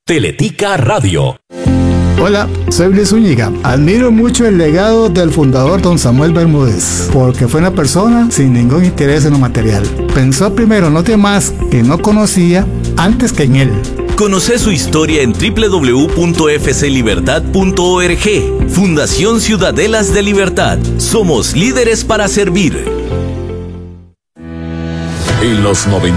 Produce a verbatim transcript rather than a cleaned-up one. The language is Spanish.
Teletica Radio. Hola, soy Luis Zúñiga. Admiro mucho el legado del fundador don Samuel Bermúdez, porque fue una persona sin ningún interés en lo material. Pensó primero en los demás que no conocía antes que en él. Conoce su historia en doble u doble u doble u punto f c libertad punto org. Fundación Ciudadelas de Libertad. Somos líderes para servir. En los noventa